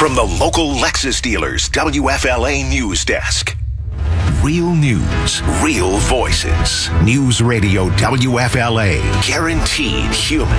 From the local Lexus dealers, WFLA News Desk. Real news, real voices. News Radio WFLA. Guaranteed human.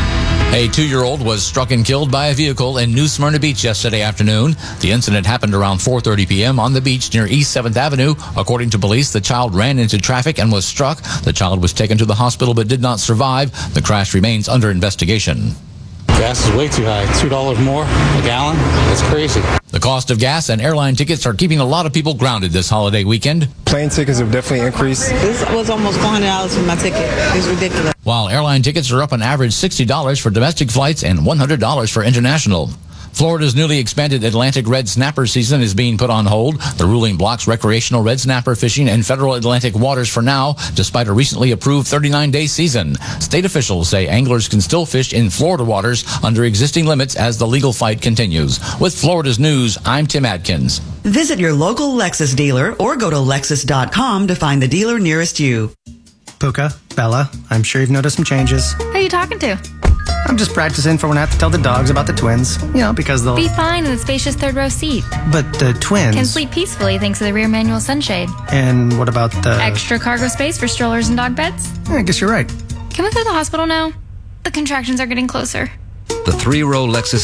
A 2-year-old was struck and killed by a vehicle in New Smyrna Beach yesterday afternoon. The incident happened around 4:30 p.m. on the beach near East 7th Avenue. According to police, the child ran into traffic and was struck. The child was taken to the hospital but did not survive. The crash remains under investigation. Gas is way too high. $2 more a gallon. That's crazy. The cost of gas and airline tickets are keeping a lot of people grounded this holiday weekend. Plane tickets have definitely increased. This was almost $400 for my ticket. It's ridiculous. While airline tickets are up an average $60 for domestic flights and $100 for international. Florida's newly expanded Atlantic red snapper season is being put on hold. The ruling blocks recreational red snapper fishing in federal Atlantic waters for now, despite a recently approved 39-day season. State officials say anglers can still fish in Florida waters under existing limits as the legal fight continues. With Florida's news, I'm Tim Adkins. Visit your local Lexus dealer or go to Lexus.com to find the dealer nearest you. Puka, Bella, I'm sure you've noticed some changes. Who are you talking to? I'm just practicing for when I have to tell the dogs about the twins. You know, because they'll be fine in the spacious third row seat. But the twins can sleep peacefully thanks to the rear manual sunshade. And what about the extra cargo space for strollers and dog beds? I guess you're right. Can we go to the hospital now? The contractions are getting closer. The 3-row Lexus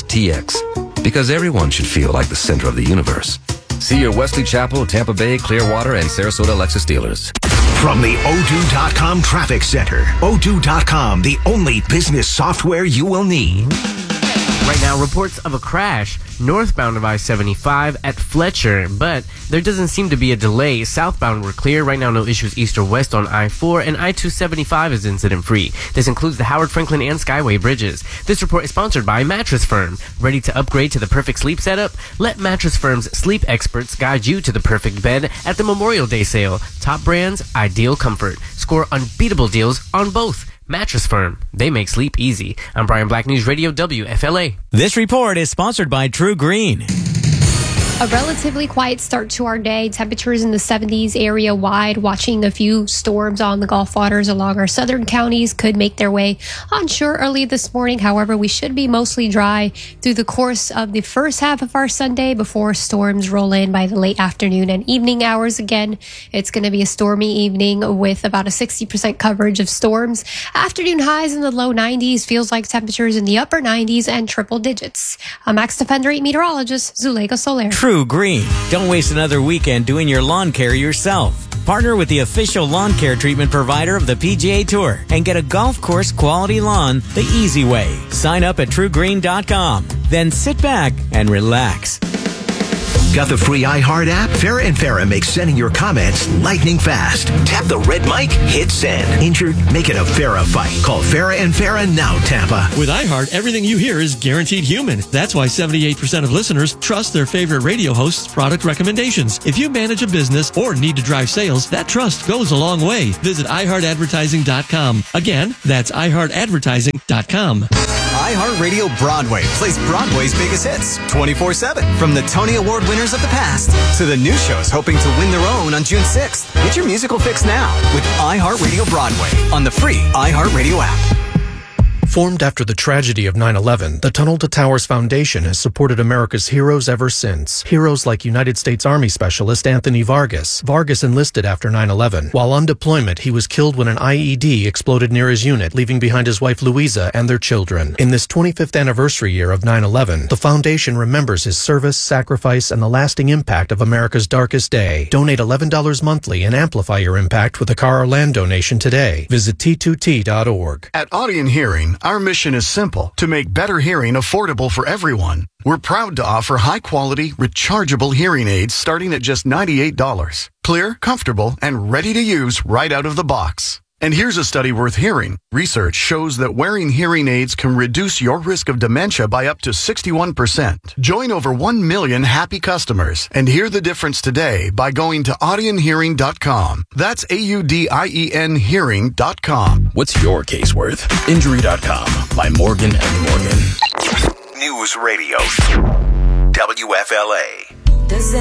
TX. Because everyone should feel like the center of the universe. See your Wesley Chapel, Tampa Bay, Clearwater, and Sarasota Lexus dealers. From the O2.com Traffic Center. O2.com, the only business software you will need. Right now, reports of a crash northbound of I-75 at Fletcher, but there doesn't seem to be a delay. Southbound, we're clear. Right now, no issues east or west on I-4, and I-275 is incident-free. This includes the Howard Franklin and Skyway bridges. This report is sponsored by Mattress Firm. Ready to upgrade to the perfect sleep setup? Let Mattress Firm's sleep experts guide you to the perfect bed at the Memorial Day sale. Top brands, ideal comfort. Score unbeatable deals on both. Mattress Firm. They make sleep easy. I'm Brian Black, News Radio WFLA. This report is sponsored by True Green. A relatively quiet start to our day. Temperatures in the 70s area wide. Watching a few storms on the Gulf waters along our southern counties could make their way onshore early this morning. However, we should be mostly dry through the course of the first half of our Sunday before storms roll in by the late afternoon and evening hours. Again, it's going to be a stormy evening with about a 60% coverage of storms. Afternoon highs in the low 90s. Feels like temperatures in the upper 90s and triple digits. I'm Max Defender 8 meteorologist Zuleika Soler. True Green. Don't waste another weekend doing your lawn care yourself. Partner with the official lawn care treatment provider of the PGA Tour and get a golf course quality lawn the easy way. Sign up at TrueGreen.com. Then sit back and relax. Got the free iHeart app? Farrah and Farrah makes sending your comments lightning fast. Tap the red mic, hit send. Injured? Make it a Farrah fight. Call Farrah and Farrah now, Tampa. With iHeart, everything you hear is guaranteed human. That's why 78% of listeners trust their favorite radio host's product recommendations. If you manage a business or need to drive sales, that trust goes a long way. Visit iHeartAdvertising.com. Again, that's iHeartAdvertising.com. iHeartRadio Broadway plays Broadway's biggest hits 24/7. From the Tony Award winners of the past to the new shows hoping to win their own on June 6th. Get your musical fix now with iHeartRadio Broadway on the free iHeartRadio app. Formed after the tragedy of 9/11, the Tunnel to Towers Foundation has supported America's heroes ever since. Heroes like United States Army Specialist Anthony Vargas. Vargas enlisted after 9/11. While on deployment, he was killed when an IED exploded near his unit, leaving behind his wife Louisa and their children. In this 25th anniversary year of 9/11, the foundation remembers his service, sacrifice, and the lasting impact of America's darkest day. Donate $11 monthly and amplify your impact with a car or land donation today. Visit T2T.org. At Audien Hearing, our mission is simple: to make better hearing affordable for everyone. We're proud to offer high-quality, rechargeable hearing aids starting at just $98. Clear, comfortable, and ready to use right out of the box. And here's a study worth hearing. Research shows that wearing hearing aids can reduce your risk of dementia by up to 61%. Join over 1 million happy customers and hear the difference today by going to audienhearing.com. That's AUDIEN hearing.com. What's your case worth? Injury.com by Morgan & Morgan. News Radio WFLA. Does